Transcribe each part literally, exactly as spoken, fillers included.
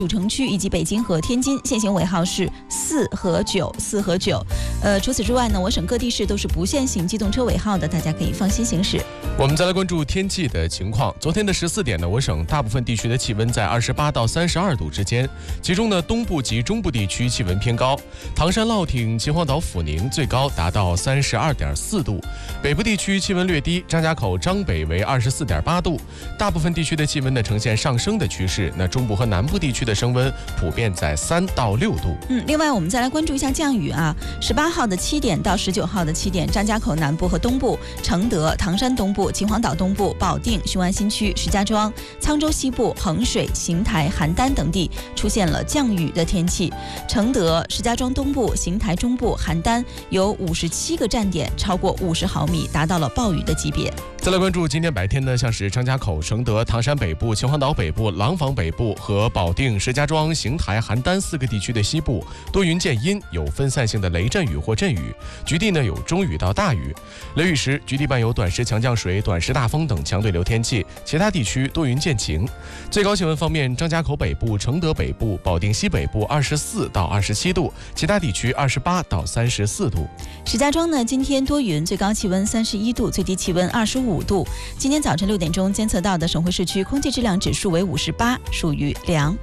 主城区以及北京和天津限行尾号是四和九，四和九。呃，除此之外呢，我省各地市都是不限行机动车尾号的，大家可以放心行驶。 我们再来关注天气的情况。昨天的十四点呢，我省大部分地区的气温在二十八到三十二度之间，其中呢，东部及中部地区气温偏高，唐山、乐挺、秦皇岛、阜宁最高达到三十二点四度，北部地区气温略低，张家口、张北为二十四点八度。大部分地区的气温呢呈现上升的趋势，那中部和南部地区的升温普遍在三到六度。 嗯，另外我们再来关注一下降雨啊，十八号的七点到十九号的七点，张家口南部和东部、承德、唐山东部、秦皇岛东部、保定、雄安新区、石家庄、沧州西部、衡水、邢台、邯郸等地出现了降雨的天气。承德、石家庄东部、邢台中部、邯郸有五十七个站点超过五十毫米，达到了暴雨的级别。 再来关注今天白天呢，像是张家口、承德、唐山北部、秦皇岛北部、廊坊北部和保定、石家庄、邢台、邯郸四个地区的西部多云见阴，有分散性的雷阵雨或阵雨，局地呢有中雨到大雨。雷雨时，局地伴有短时强降水、短时大风等强对流天气，其他地区多云见晴。最高气温方面，张家口北部、承德北部、保定西北部二十四到二十七度，其他地区二十八到三十四度。 石家庄呢，今天多云，最高气温三十一度，最低气温二十五度。今天早晨六点钟监测到的省会市区空气质量指数为五十八，属于良。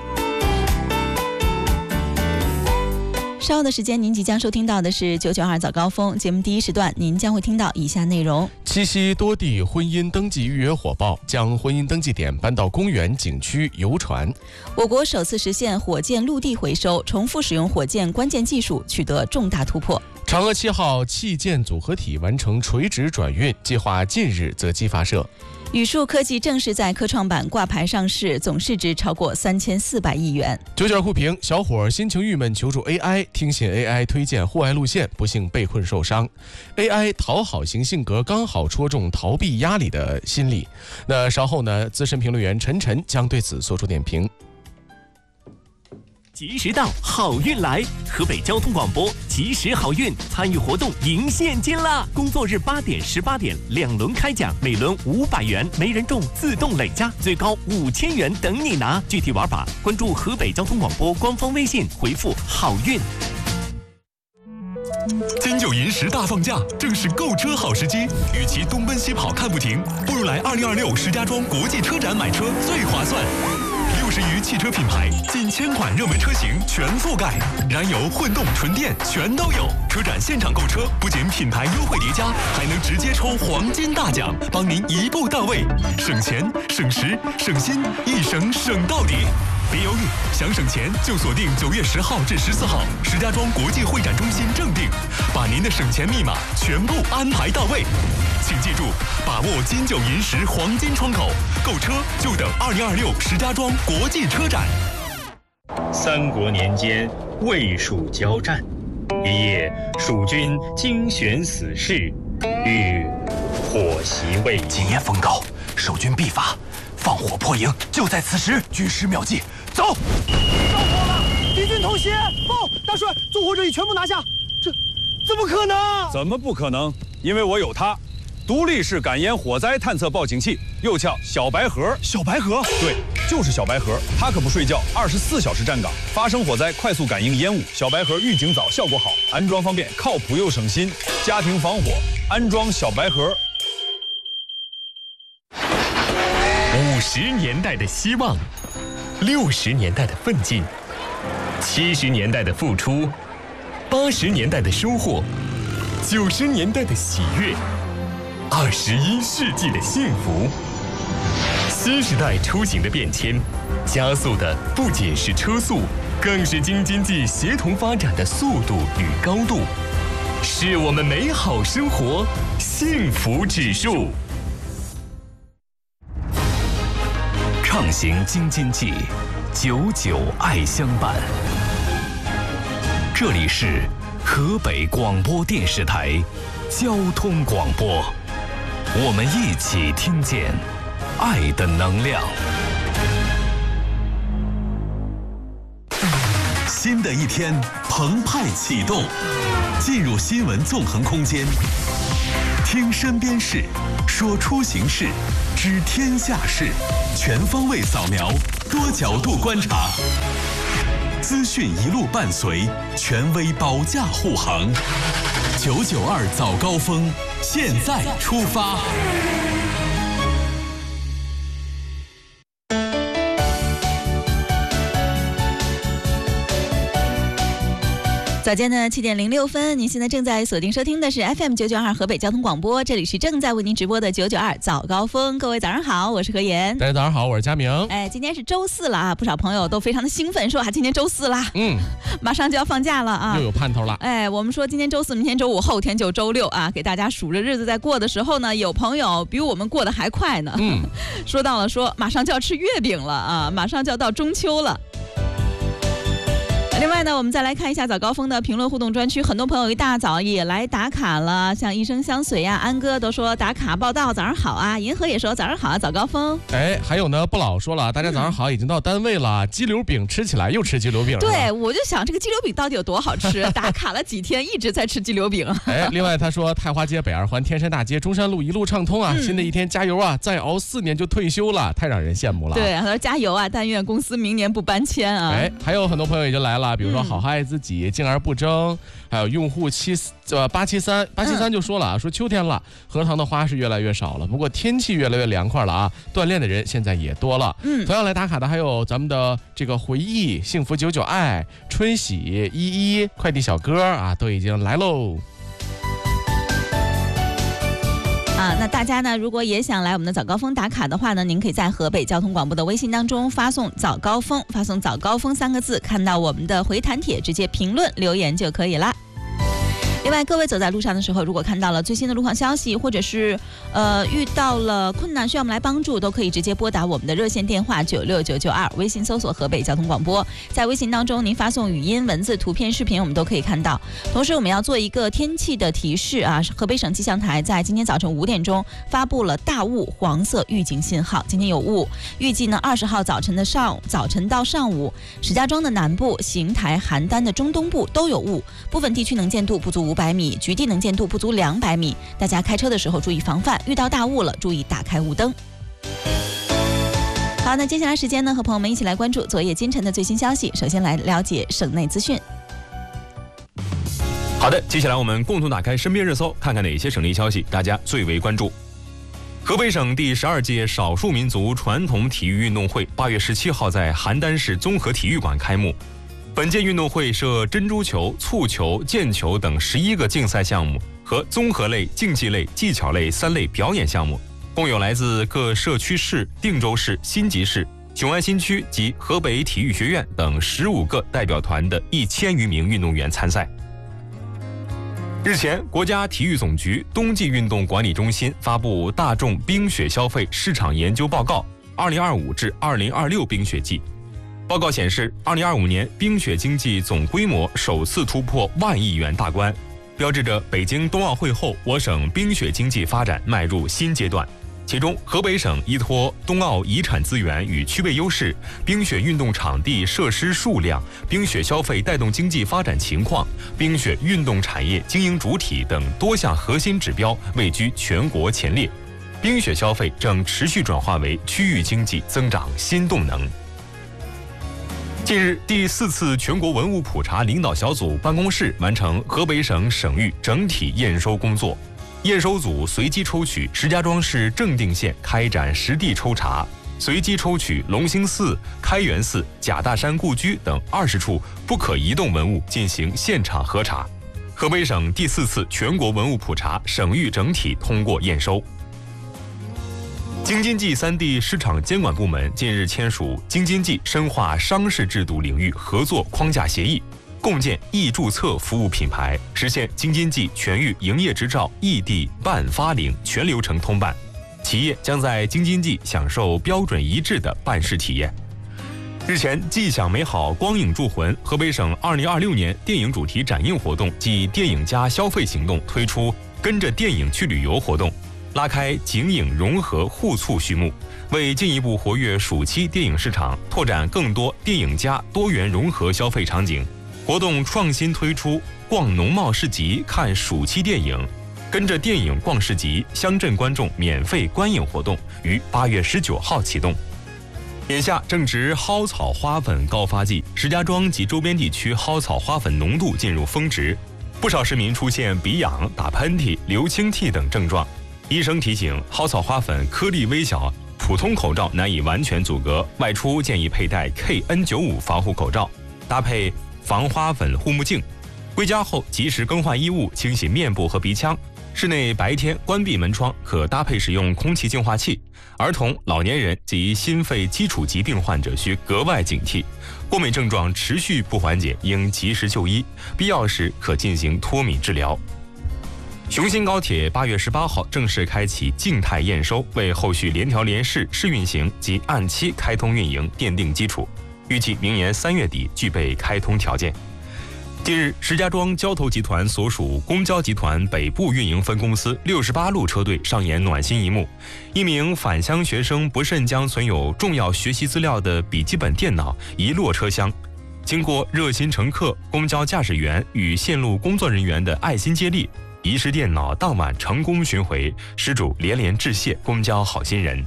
稍后的时间，您即将收听到的是九九二早高峰节目第一时段，您将会听到以下内容： 七夕多地婚姻登记预约火爆，将婚姻登记点搬到公园、景区、游船。 我国首次实现火箭陆地回收，重复使用火箭关键技术取得重大突破。 嫦娥七号气舰组合体完成垂直转运，计划近日择机发射。 宇树科技正式在科创板挂牌上市，总市值超过三千四百亿元。 九九互评，小伙心情郁闷求助 A I， 听信 A I 推荐户外路线，不幸被困受伤。A I 讨好型性格刚好戳中逃避压力的心理。那稍后呢，资深评论员陈晨将对此做出点评。 及时到，好运来！河北交通广播及时好运参与活动赢现金啦！工作日八点、十八点两轮开奖，每轮五百元，没人中自动累加，最高五千元等你拿。具体玩法关注河北交通广播官方微信，回复好运。 金九银十大放假，正是购车好时机。与其东奔西跑看不停，不如来二零二六石家庄国际车展买车最划算。六十余汽车品牌，近千款热门车型全覆盖，燃油、混动、纯电全都有。车展现场购车，不仅品牌优惠叠加，还能直接抽黄金大奖，帮您一步到位，省钱、省时、省心，一省省到底。别犹豫，想省钱就锁定九月十号至十四号石家庄国际会展中心正定，把您的省钱密码全部安排到位。请记住，把握金九银十黄金窗口，购车就等二零二六石家庄国际车展。 三国年间，魏蜀交战，一夜蜀军精选死士，欲火袭魏营。 今夜风高，守军必发，放火破营就在此时。军师妙计，走！ 着火了，敌军偷袭！报，大帅，纵火者已全部拿下。这怎么可能？ 怎么不可能？因为我有它。独立式感烟火灾探测报警器，又叫小白盒。 小白盒？ 对，就是小白盒。它可不睡觉，二十四小时站岗，发生火灾快速感应烟雾。小白盒预警早，效果好，安装方便，靠谱又省心。家庭防火，安装小白盒。 五十年代的希望，六十年代的奋进，七十年代的付出，八十年代的收获，九十年代的喜悦。二十一世纪的幸福，新时代出行的变迁，加速的不仅是车速，更是京津冀协同发展的速度与高度，是我们美好生活幸福指数。 畅行京津冀，久久爱相伴。这里是河北广播电视台交通广播。我们一起听见爱的能量。新的一天澎湃启动，进入新闻纵横空间， 听身边事，说出行事，知天下事，全方位扫描，多角度观察，资讯一路伴随，权威保驾护航。九九二早高峰，现在出发。 早间的七点零六分，您现在正在锁定收听的是 F M 九九二河北交通广播，这里是正在为您直播的九九二早高峰。各位早上好，我是何妍。 大家早上好，我是佳明。 哎，今天是周四了啊，不少朋友都非常的兴奋，说啊，今天周四啦， 嗯， 马上就要放假了啊， 又有盼头了。 哎，我们说今天周四，明天周五，后天就周六啊，给大家数着日子在过的时候呢，有朋友比我们过得还快呢。 嗯， 说到了说马上就要吃月饼了啊，马上就要到中秋了。另外呢，我们再来看一下早高峰的评论互动专区，很多朋友一大早也来打卡了，像一生相随呀、啊，安哥都说打卡报道，早上好啊，银河也说早上好啊，早高峰。 哎，还有呢，不老说了，大家早上好，已经到单位了，鸡柳饼吃起来，又吃鸡柳饼了。 对，我就想这个鸡柳饼到底有多好吃，打卡了几天，一直在吃鸡柳饼。 哎，另外他说太华街、北二环、天山大街、中山路一路畅通啊，嗯、新的一天加油啊，再熬四年就退休了，太让人羡慕了。 对，他说加油啊，但愿公司明年不搬迁啊。 哎，还有很多朋友已经来了，比如说好好爱自己、敬而不争，还有用户七呃八七三八七三就说了啊，说秋天了，荷塘的花是越来越少了，不过天气越来越凉快了啊，锻炼的人现在也多了。嗯，同样来打卡的还有咱们的这个回忆、幸福九九爱、春喜、依依、快递小哥啊，都已经来喽。 啊，那大家呢，如果也想来我们的早高峰打卡的话呢，您可以在河北交通广播的微信当中发送早高峰，发送早高峰三个字，看到我们的回弹帖，直接评论留言就可以啦。另外，各位走在路上的时候，如果看到了最新的路况消息，或者是呃遇到了困难需要我们来帮助，都可以直接拨打我们的热线电话九六九九二，微信搜索河北交通广播，在微信当中您发送语音、文字、图片、视频，我们都可以看到。同时，我们要做一个天气的提示啊，河北省气象台在今天早晨五点钟发布了大雾黄色预警信号，今天有雾，预计呢二十号早晨的上早晨到上午，石家庄的南部、邢台、邯郸的中东部都有雾，部分地区能见度不足五百米，局地能见度不足两百米，大家开车的时候注意防范，遇到大雾了注意打开雾灯。好，那接下来时间呢，和朋友们一起来关注昨夜今晨的最新消息。首先来了解省内资讯。 好的，接下来我们共同打开身边热搜，看看哪些省内消息大家最为关注。河北省第十二届少数民族传统体育运动会八月十七号在邯郸市综合体育馆开幕。本届运动会设珍珠球、蹴球、毽球等十一个竞赛项目和综合类、竞技类、技巧类三类表演项目，共有来自各社区市、定州市、新集市、雄安新区及河北体育学院等十五个代表团的一千余名运动员参赛。日前，国家体育总局冬季运动管理中心发布大众冰雪消费市场研究报告二零二五至二零二六冰雪季。报告显示，二零二五年冰雪经济总规模首次突破万亿元大关，标志着北京冬奥会后我省冰雪经济发展迈入新阶段。其中，河北省依托冬奥遗产资源与区位优势、冰雪运动场地设施数量、冰雪消费带动经济发展情况、冰雪运动产业经营主体等多项核心指标位居全国前列。冰雪消费正持续转化为区域经济增长新动能。近日，第四次全国文物普查领导小组办公室完成河北省省域整体验收工作。验收组随机抽取石家庄市正定县开展实地抽查，随机抽取龙兴寺、开元寺、贾大山故居等二十处不可移动文物进行现场核查。河北省第四次全国文物普查省域整体通过验收。京津冀三地市场监管部门近日签署京津冀深化商事制度领域合作框架协议，共建易注册服务品牌，实现京津冀全域营业执照异地办发领全流程通办，企业将在京津冀享受标准一致的办事体验。日前，既享美好光影铸魂河北省二零二六年电影主题展映活动暨电影加消费行动推出跟着电影去旅游活动，拉开景影融合互促序幕，为进一步活跃暑期电影市场，拓展更多电影加多元融合消费场景。活动创新推出逛农贸市集看暑期电影、 跟着电影逛市集，乡镇观众免费观影活动于八月十九号启动。眼下正值蒿草花粉高发季，石家庄及周边地区蒿草花粉浓度进入峰值，不少市民出现鼻痒、打喷嚏、流清涕等症状。医生提醒，蒿草花粉颗粒微小，普通口罩难以完全阻隔，外出建议佩戴 K N 九十五 防护口罩，搭配防花粉护目镜。归家后及时更换衣物，清洗面部和鼻腔。室内白天关闭门窗，可搭配使用空气净化器。儿童、老年人及心肺基础疾病患者需格外警惕。过敏症状持续不缓解，应及时就医，必要时可进行脱敏治疗。雄新高铁八月十八号正式开启静态验收，为后续联调联试试运行及按期开通运营奠定基础。预计明年三月底具备开通条件。近日，石家庄交投集团所属公交集团北部运营分公司六十八路车队上演暖心一幕：一名返乡学生不慎将存有重要学习资料的笔记本电脑遗落车厢，经过热心乘客、公交驾驶员与线路工作人员的爱心接力，遗失电脑当晚成功寻回，失主连连致谢公交好心人。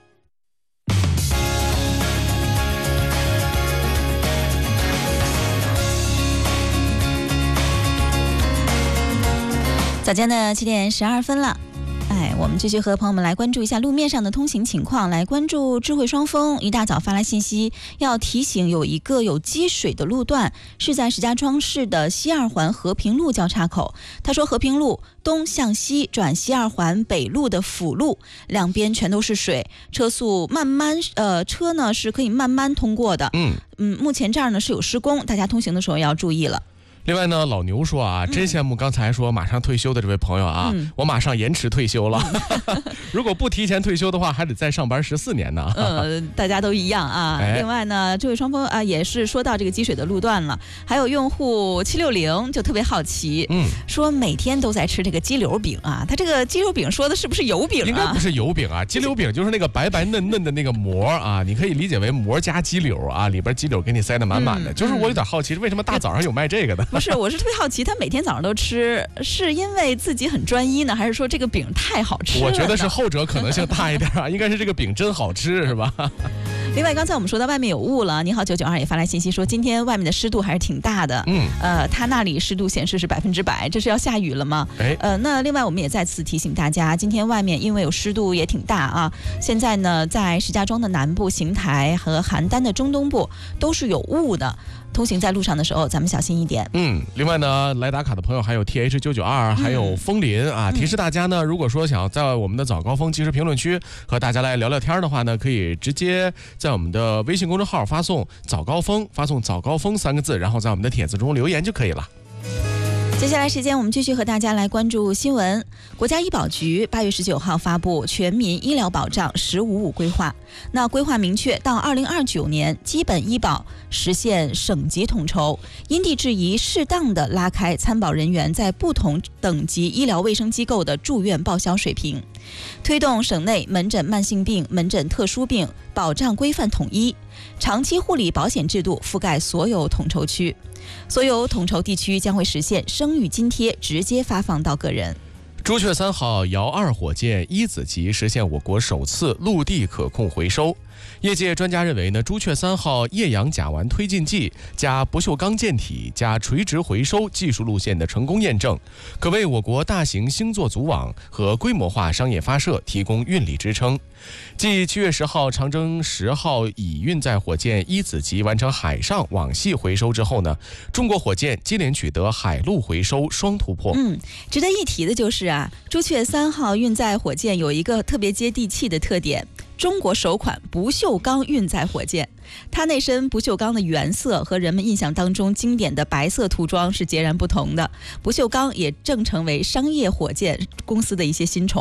早间的七点十二分了，哎，我们继续和朋友们来关注一下路面上的通行情况。来关注智慧双峰一大早发来信息，要提醒有一个有积水的路段是在石家庄市的西二环和平路交叉口。他说，和平路东向西转西二环北路的辅路两边全都是水，车速慢慢，呃，车呢是可以慢慢通过的。 嗯嗯，目前这儿呢是有施工，大家通行的时候要注意了。 另外呢，老牛说啊，真羡慕刚才说马上退休的这位朋友啊， 嗯、 我马上延迟退休了。如果不提前退休的话，还得再上班十四年呢。 呃，大家都一样啊。 哎、 另外呢，这位双峰啊，也是说到这个积水的路段了。还有用户七六零就特别好奇， 嗯， 说每天都在吃这个鸡柳饼啊。他这个鸡柳饼说的是不是油饼啊？ 应该不是油饼啊，鸡柳饼就是那个白白嫩嫩的那个膜啊，你可以理解为膜加鸡柳啊，里边鸡柳给你塞得满满的。嗯、就是我有点好奇，为什么大早上有卖这个的？ 不是，我是特别好奇。他每天早上都吃，是因为自己很专一呢，还是说这个饼太好吃了？ 我觉得是后者可能性大一点啊，应该是这个饼真好吃，是吧？ 另外，刚才我们说到外面有雾了，你好九九二也发来信息说，今天外面的湿度还是挺大的。 嗯， 呃，他那里湿度显示是百分之百，这是要下雨了吗？ 哎， 呃，那另外我们也再次提醒大家，今天外面因为有湿度也挺大啊，现在呢，在石家庄的南部、邢台和邯郸的中东部都是有雾的。通行在路上的时候，咱们小心一点。 嗯，另外呢，来打卡的朋友还有 T H 九九二，还有枫林啊，提示大家呢，如果说想在我们的早高峰即时评论区和大家来聊聊天的话呢，可以直接在我们的微信公众号发送早高峰，发送早高峰三个字，然后在我们的帖子中留言就可以了。 接下来时间，我们继续和大家来关注新闻。国家医保局八月十九号发布全民医疗保障“十五五”规划。那规划明确，到二零二九年，基本医保实现省级统筹，因地制宜，适当的拉开参保人员在不同等级医疗卫生机构的住院报销水平，推动省内门诊慢性病、门诊特殊病保障规范统一，长期护理保险制度覆盖所有统筹区。所有统筹地区将会实现生育津贴直接发放到个人。 朱雀三号遥二火箭一子级实现我国首次陆地可控回收。业界专家认为呢，朱雀三号液氧甲烷推进剂加不锈钢舰体加垂直回收技术路线的成功验证，可为我国大型星座组网和规模化商业发射提供运力支撑。继七月十号长征十号乙运载火箭一子级完成海上网系回收之后呢，中国火箭接连取得海陆回收双突破。 嗯，值得一提的就是啊，朱雀三号运载火箭有一个特别接地气的特点。中国首款不锈钢运载火箭，它那身不锈钢的原色和人们印象当中经典的白色涂装是截然不同的。不锈钢也正成为商业火箭公司的一些新宠。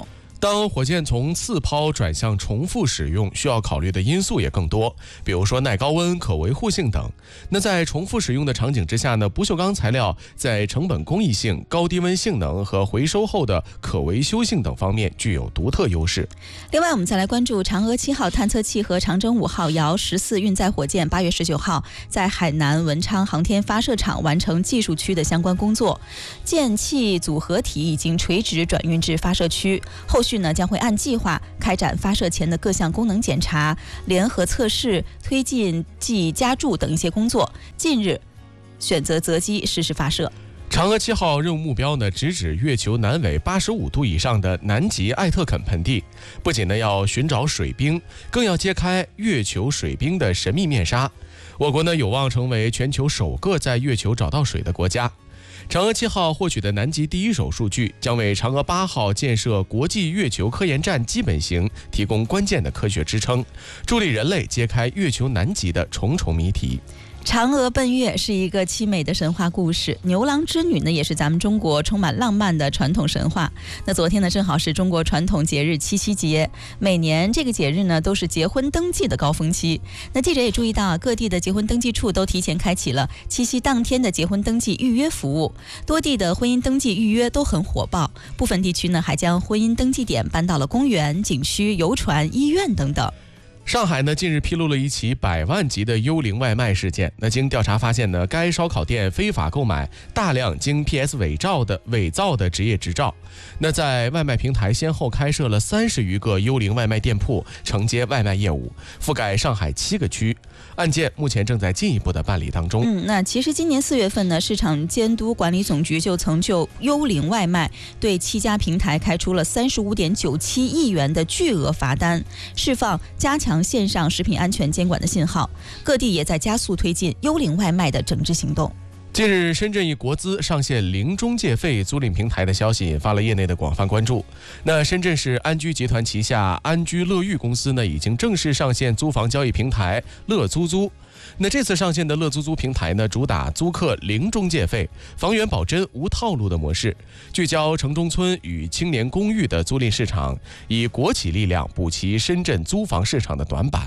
当火箭从次抛转向重复使用，需要考虑的因素也更多，比如说耐高温、可维护性等。那在重复使用的场景之下呢，不锈钢材料在成本工艺性、高低温性能和回收后的可维修性等方面具有独特优势。 另外，我们再来关注嫦娥七号探测器和长征五号遥十四运载火箭，八月十九号在海南文昌航天发射场完成技术区的相关工作，舰器组合体已经垂直转运至发射区，后续呢将会按计划开展发射前的各项功能检查、联合测试、推进剂加注等一些工作。近日选择择机实施发射。 嫦娥七号任务目标呢，直指月球南纬八十五度以上的南极艾特肯盆地。不仅呢要寻找水冰，更要揭开月球水冰的神秘面纱。我国呢有望成为全球首个在月球找到水的国家。嫦娥七号获取的南极第一手数据，将为嫦娥八号建设国际月球科研站基本型提供关键的科学支撑，助力人类揭开月球南极的重重谜题。 嫦娥奔月是一个凄美的神话故事，牛郎织女呢也是咱们中国充满浪漫的传统神话。那昨天呢正好是中国传统节日七夕节，每年这个节日呢都是结婚登记的高峰期。那记者也注意到，各地的结婚登记处都提前开启了七夕当天的结婚登记预约服务，多地的婚姻登记预约都很火爆，部分地区呢还将婚姻登记点搬到了公园、景区、游船、医院等等。 上海呢近日披露了一起百万级的幽灵外卖事件。那经调查发现呢，该烧烤店非法购买大量经 P S 伪造的伪造的职业执照。那在外卖平台先后开设了三十余个幽灵外卖店铺，承接外卖业务，覆盖上海七个区。案件目前正在进一步的办理当中。 嗯，那其实今年四月份呢，市场监督管理总局就曾就幽灵外卖对七家平台开出了三十五点九七亿元的巨额罚单，释放加强线上食品安全监管的信号。各地也在加速推进幽灵外卖的整治行动。 近日，深圳一国资上线零中介费租赁平台的消息引发了业内的广泛关注。那深圳市安居集团旗下安居乐寓公司呢，已经正式上线租房交易平台乐租租。那这次上线的乐租租平台呢，主打租客零中介费、房源保真、无套路的模式，聚焦城中村与青年公寓的租赁市场，以国企力量补齐深圳租房市场的短板。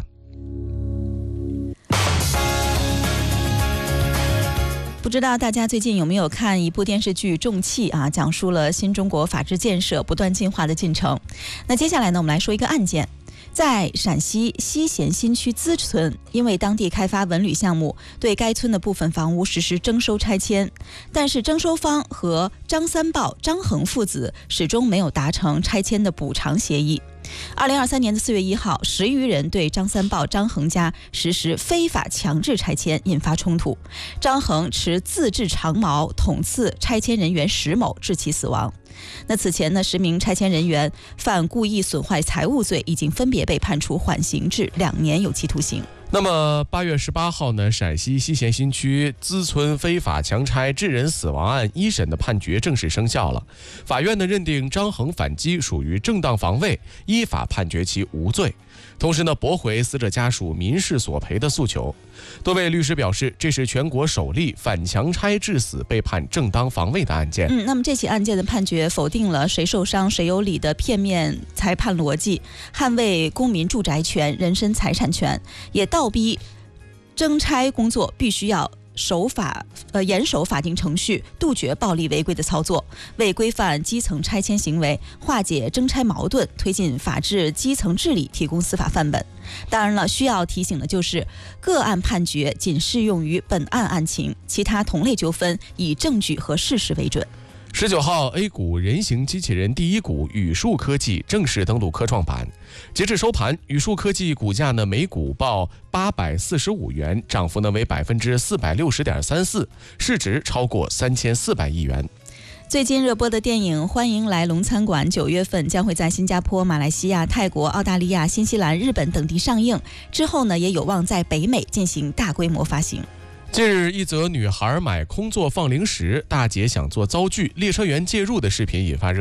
不知道大家最近有没有看一部电视剧《重器》啊，讲述了新中国法治建设不断进化的进程。那接下来呢，我们来说一个案件。在陕西西咸新区资村，因为当地开发文旅项目，对该村的部分房屋实施征收拆迁，但是征收方和张三豹、张衡父子始终没有达成拆迁的补偿协议。二零二三年的四月一号，十余人对张三豹、张衡家实施非法强制拆迁，引发冲突。张衡持自制长矛捅刺拆迁人员石某，致其死亡。那此前呢，十名拆迁人员犯故意损坏财物罪，已经分别被判处缓刑至两年有期徒刑。 那么八月十八号呢，陕西西咸新区资村非法强拆致人死亡案一审的判决正式生效了。法院呢认定张衡反击属于正当防卫，依法判决其无罪。同时呢，驳回死者家属民事索赔的诉求。多位律师表示，这是全国首例反强拆致死被判正当防卫的案件。 嗯，那么这起案件的判决否定了谁受伤谁有理的片面裁判逻辑，捍卫公民住宅权、人身财产权，也倒逼征拆工作必须要守法呃严守法定程序，杜绝暴力违规的操作，为规范基层拆迁行为、化解征拆矛盾、推进法治基层治理提供司法范本。当然了，需要提醒的就是，个案判决仅适用于本案案情，其他同类纠纷以证据和事实为准。 十九号 ，A 股人形机器人第一股宇树科技正式登陆科创板。截至收盘，宇树科技股价呢每股报八百四十五元，涨幅呢为百分之四百六十点三四，市值超过三千四百亿元。 最近热播的电影《欢迎来龙餐馆》九月份将会在新加坡、马来西亚、泰国、澳大利亚、新西兰、日本等地上映，之后呢也有望在北美进行大规模发行。 近日，一则女孩买空座放零食，大姐想做遭拒，列车员介入的视频引发热议。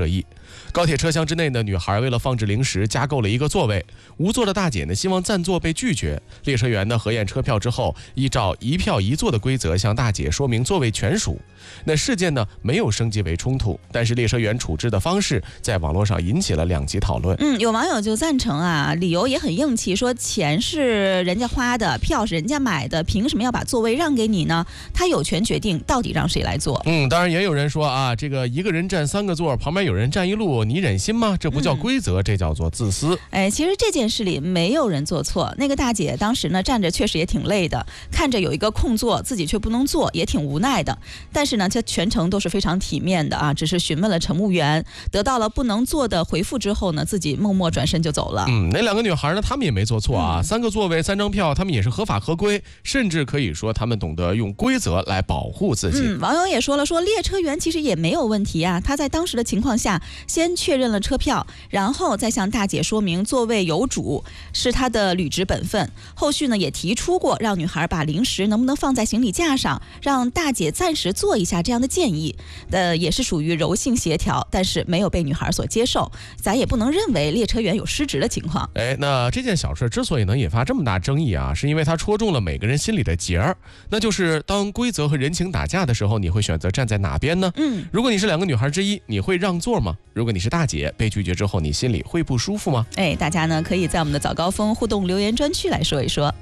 高铁车厢之内呢，女孩为了放置零食加购了一个座位，无座的大姐呢希望暂坐被拒绝，列车员呢核验车票之后，依照一票一座的规则向大姐说明座位全属。那事件呢没有升级为冲突，但是列车员处置的方式在网络上引起了两极讨论。 嗯，有网友就赞成啊，理由也很硬气，说钱是人家花的，票是人家买的，凭什么要把座位让给你呢？他有权决定到底让谁来坐。 嗯，当然也有人说啊，这个一个人占三个座，旁边有人占一路，你忍心吗？这不叫规则，嗯、这叫做自私。 哎，其实这件事里没有人做错，那个大姐当时呢站着确实也挺累的，看着有一个空座，自己却不能坐，也挺无奈的。但是呢，这全程都是非常体面的啊，只是询问了乘务员，得到了不能坐的回复之后呢，自己默默转身就走了。 嗯，那两个女孩呢，她们也没做错啊，嗯、三个座位三张票，她们也是合法合规，甚至可以说她们懂得用规则来保护自己。 嗯，网友也说了，说列车员其实也没有问题啊，他在当时的情况下先确认了车票，然后再向大姐说明座位有主是他的履职本分。后续呢也提出过让女孩把零食能不能放在行李架上，让大姐暂时坐一下这样的建议，呃，也是属于柔性协调，但是没有被女孩所接受。咱也不能认为列车员有失职的情况。 哎，那这件小事之所以能引发这么大争议啊，是因为它戳中了每个人心里的结儿，那就是当规则和人情打架的时候，你会选择站在哪边呢？ 嗯， 如果你是两个女孩之一，你会让座吗？如果你是大姐，被拒绝之后，你心里会不舒服吗？ 哎，大家呢可以在我们的早高峰互动留言专区来说一说。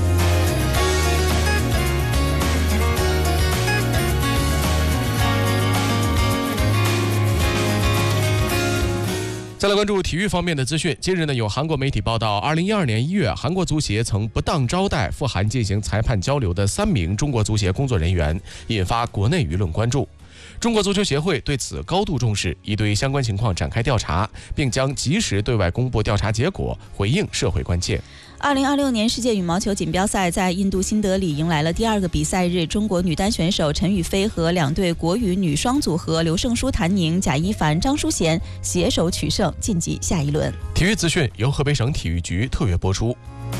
再来关注体育方面的资讯。近日呢，有韩国媒体报道，二零一二年一月，韩国足协曾不当招待赴韩进行裁判交流的三名中国足协工作人员，引发国内舆论关注。中国足球协会对此高度重视，已对相关情况展开调查，并将及时对外公布调查结果，回应社会关切。 二零二六年世界羽毛球锦标赛在印度新德里迎来了第二个比赛日，中国女单选手陈雨菲和两队国羽女双组合刘胜书、谭宁、贾一凡、张淑娴携手取胜，晋级下一轮。 体育资讯由河北省体育局特约播出。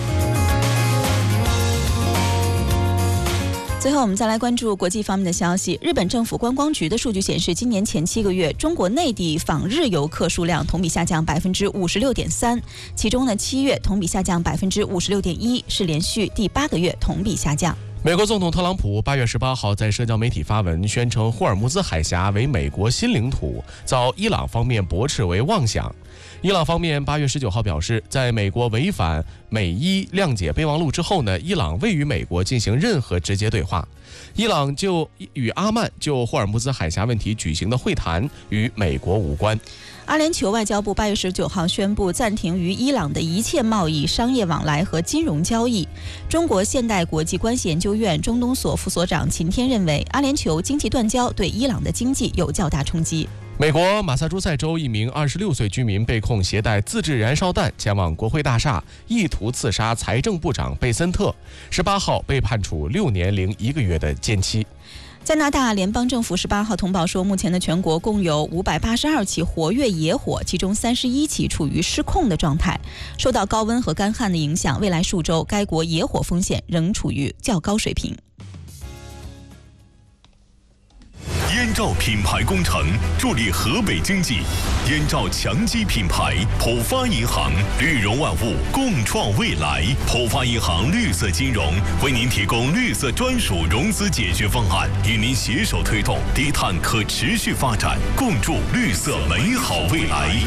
最后我们再来关注国际方面的消息。日本政府观光局的数据显示，今年前七个月，中国内地访日游客数量同比下降百分之五十六点三，其中呢，七月同比下降百分之五十六点一，是连续第八个月同比下降。 美国总统特朗普八月十八号在社交媒体发文，宣称霍尔木兹海峡为美国新领土，遭伊朗方面驳斥为妄想。伊朗方面八月十九号表示，在美国违反美伊谅解备忘录之后呢，伊朗未与美国进行任何直接对话。伊朗就与阿曼就霍尔木兹海峡问题举行的会谈与美国无关。 阿联酋外交部八月十九号宣布暂停与伊朗的一切贸易、商业往来和金融交易。中国现代国际关系研究院中东所副所长秦天认为，阿联酋经济断交对伊朗的经济有较大冲击。 美国马萨诸塞州一名二十六岁居民被控携带自制燃烧弹前往国会大厦，意图刺杀财政部长贝森特。十八号被判处六年零一个月的监期。 加拿大联邦政府十八号通报说，目前的全国共有五百八十二起活跃野火，其中三十一起处于失控的状态。受到高温和干旱的影响，未来数周该国野火风险仍处于较高水平。 燕赵品牌工程助力河北经济，燕赵强基品牌，浦发银行，绿融万物，共创未来。浦发银行绿色金融为您提供绿色专属融资解决方案，与您携手推动低碳可持续发展，共筑绿色美好未来。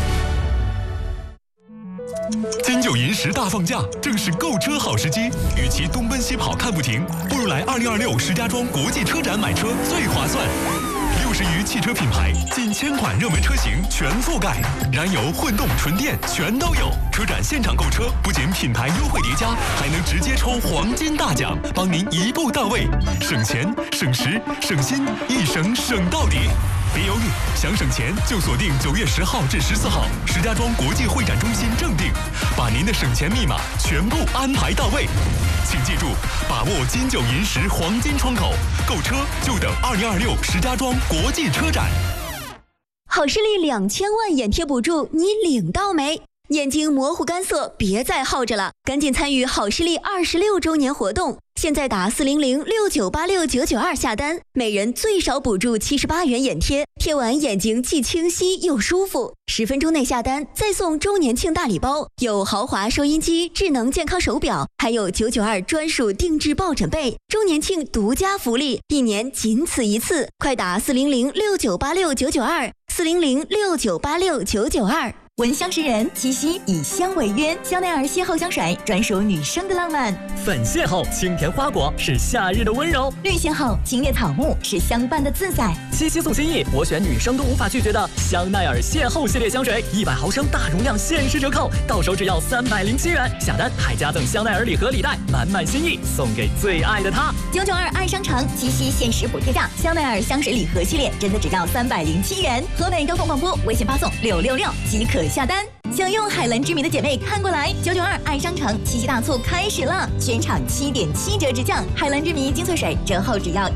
金九银十大放假，正是购车好时机。与其东奔西跑看不停，不如来二零二六石家庄国际车展买车最划算。六十余汽车品牌，近千款热门车型全覆盖，燃油、混动、纯电全都有。车展现场购车，不仅品牌优惠叠加，还能直接抽黄金大奖，帮您一步到位，省钱、省时、省心，一省省到底。别犹豫，想省钱就锁定九月十号至十四号石家庄国际会展中心正定，把您的省钱密码全部安排到位。请记住，把握金九银十黄金窗口，购车就等二零二六石家庄国际车展。 好视力两千万眼贴补助，你领到没？ 眼睛模糊干涩，别再耗着了，赶紧参与好视力二十六周年活动。现在打四零零六九八六九九二下单，每人最少补助七十八元眼贴，贴完眼睛既清晰又舒服。十分钟内下单，再送周年庆大礼包，有豪华收音机、智能健康手表，还有九九二专属定制抱枕被。周年庆独家福利，一年仅此一次，快打四零零六九八六九九二，四零零六九八六九九二。 闻香识人，七夕以香为约，香奈儿邂逅香水专属女生的浪漫。 粉邂逅清甜花果是夏日的温柔， 绿邂逅清冽草木是相伴的自在。 七夕送心意，我选女生都无法拒绝的香奈儿邂逅系列香水，一百毫升大容量限时折扣，到手只要三百零七元，下单还加赠香奈儿礼盒礼袋，满满心意送给最爱的他。 九九二爱商城七夕限时补贴价，香奈儿香水礼盒系列真的只要三百零七元。河北高峰广播微信发送六六六即可下单。想用海蓝之谜的姐妹看过来，九九二爱商城七夕大促开始了，全场七点七折直降，海蓝之谜精粹水折后只要